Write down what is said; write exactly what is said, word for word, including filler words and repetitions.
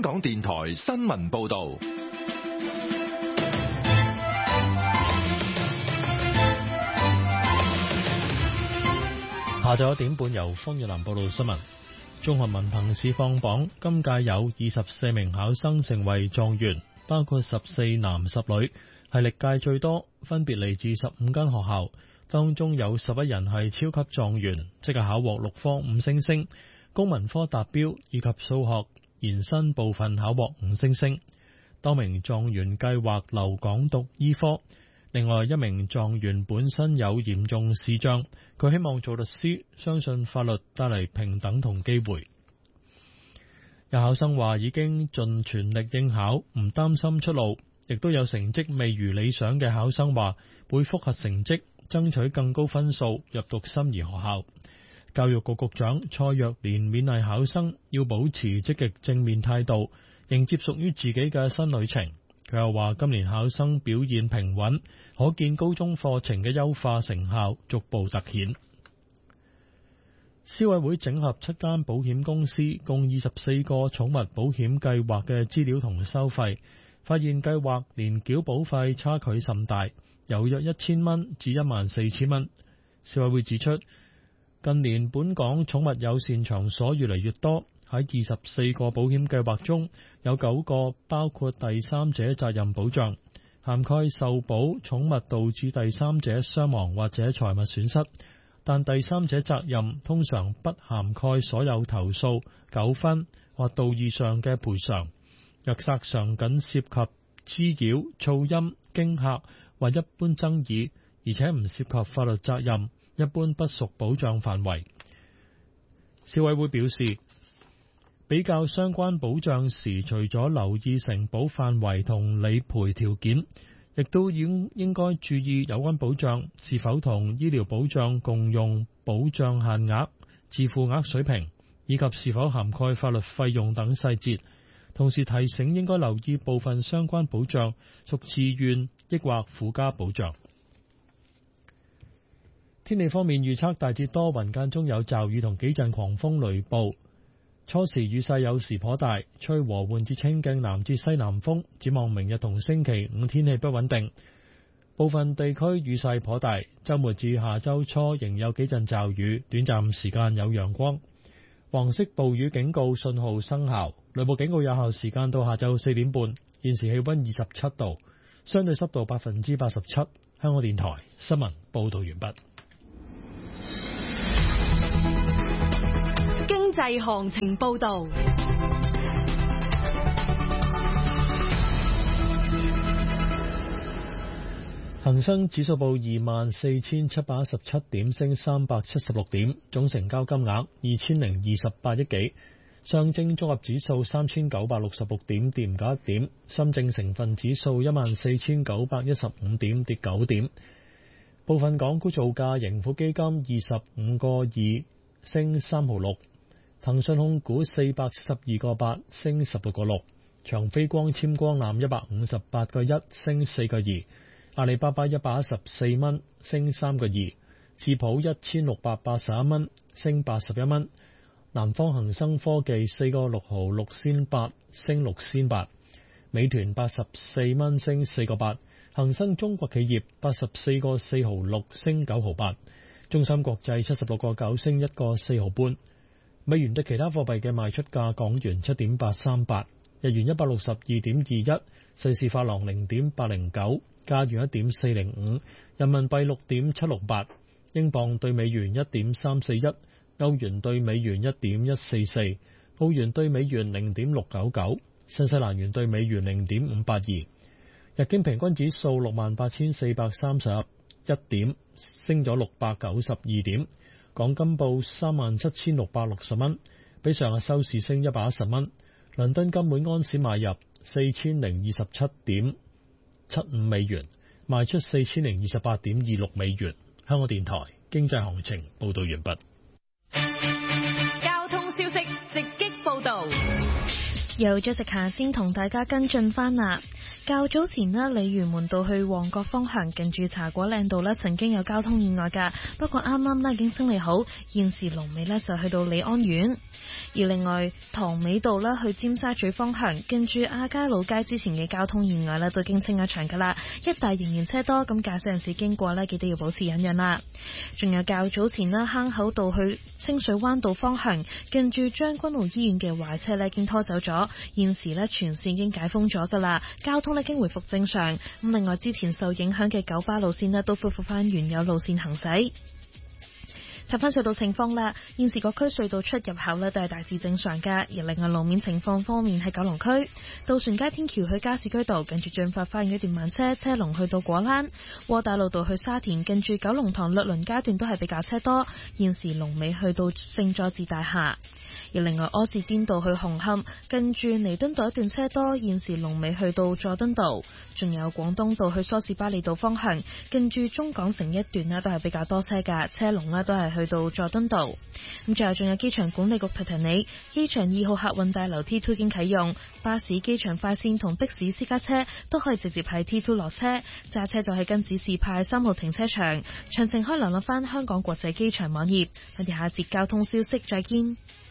香港電台新聞報道。 下晝一點半由方月蘭報道新聞。中學文憑試放榜，今屆有二十四名考生成為狀元，包括十四男十女，係歷屆最多，分別嚟自十五間學校。當中有十一人係超級狀元，即係考獲六科五星星，公民科達標以及數學延伸部分考獲五星星。多名狀元計劃留港讀醫科。另外一名狀元本身有嚴重視障，佢希望做律師，相信法律帶嚟平等同機會。有考生話已經盡全力應考，唔擔心出路，亦都有成績未如理想嘅考生話會複核成績，爭取更高分數入讀心儀學校。教育局局長蔡若蓮勉勵考生要保持積極正面態度，迎接屬於自己嘅新旅程。佢又話今年考生表現平穩，可見高中課程嘅優化成效逐步凸顯。消委會整合七間保險公司共二十四個寵物保險計劃嘅資料同收費，發現計劃年繳保費差距甚大，由約一千蚊至一萬四千蚊。消委會指出，近年本港寵物友善場所越嚟越多，喺二十四個保險計劃中，有九個包括第三者責任保障，涵蓋受保寵物導致第三者傷亡或者財物損失，但第三者責任通常不涵蓋所有投訴、糾紛或道義上嘅賠償。若索償僅涉及滋擾、噪音、驚嚇或一般爭議，而且唔涉及法律責任，一般不屬保障範圍。消委會表示，比較相關保障時，除咗留意承保範圍同理賠條件，亦都應應該注意有關保障是否同醫療保障共用保障限額、自付額水平，以及是否涵蓋法律費用等細節。同時提醒應該留意部分相關保障屬自願抑或附加保障。天氣方面預測大致多雲，間中有驟雨同幾陣狂風雷暴。初時雨勢有時頗大，吹和緩至清勁南至西南風。展望明日同星期五天氣不穩定，部分地區雨勢頗大。周末至下周初仍有幾陣驟雨，短暫時間有陽光。黃色暴雨警告信號生效，雷暴警告有效時間到下晝四點半。現時氣溫二十七度，相對濕度百分之八十七。香港電台新聞報道完畢。 經濟行情報道。 恒生指數報二萬四千七百一十七點，升三百七十六點，總成交金額二千零二十八億幾。上證綜合指數三千九百六十六點，跌唔夠一點。深證成分指數一萬四千九百一十五點，跌九點。部分港股造價，盈富基金二十五個二，升三毫六。騰訊控股四百七十二個八，升十六個六。長飛光纖光纜一百五十八個一，升四個二。阿里巴巴一百一十四蚊，升三個二。智普一千六百八十一蚊，升八十一蚊。南方恒生科技四個六毫六仙八，升六仙八。美團八十四蚊，升四個八。恒生中國企業八十四個四毫六，升九毫八。中芯國際七十六個九，升一個四毫半。美元對其他貨幣嘅賣出價：港元七點八三八，日元一百六十二點二一，瑞士法郎零點八零九，加元一點四零五，人民幣六點七六八，英鎊對美元一點三四一，歐元對美元一點一四四，澳元對美元零點六九九，新西蘭元對美元零點五八二。日經平均指數六萬八千四百三十一點，升咗六百九十二點。港金報三萬七千六百六十蚊，比上日收市升一百一十蚊。倫敦金每安士買入四千零二十七點七五美元，賣出四千零二十八點二六美元。香港電台經濟行情報道完畢。 交通消息直擊報道。 由 Jessica 先同大家跟進翻啦。較早前呢，鯉魚門道去旺角方向近住茶果嶺道呢曾經有交通意外㗎，不過啱啱呢已經清理好，現時龍尾呢就去到利安苑。 而另外塘尾道咧去尖沙咀方向，跟住亞皆老街之前嘅交通意外咧都經清一場噶啦，一帶仍然車多，咁駕駛人士經過咧記得要保持忍讓啦。仲有較早前咧坑口道去清水灣道方向，跟住將軍澳醫院嘅壞車咧已經拖走咗，現時咧全線已經解封咗噶啦，交通咧已經回復正常。咁另外之前受影響嘅九巴路線咧都恢復翻原有路線行駛。睇翻隧道情況啦，現時各區隧道出入口咧都係大致正常㗎。而另外路面情況方面，喺九龍區渡船街天橋去加士居道，近住駿發花園一段慢車，車龍去到果欄；窩打老道去沙田，近住九龍塘律倫街段都係比較車多，現時龍尾去到聖佐治大廈。而另外柯士甸道去紅磡，近住彌敦道一段車多，現時龍尾去到佐敦道。仲有廣東道去梳士巴利道方向，近住中港城一段呢都係比較多車㗎，車龍呢都係去到佐敦道。咁最後仲有機場管理局提提你，機場二號客運大樓 T 二 已經啟用，巴士、機場快線同的士私家車都可以直接喺 T 二落車，揸車就係跟指示派三號停車場。詳情可以瀏覽翻香港國際機場網頁。我哋下一節交通消息再見。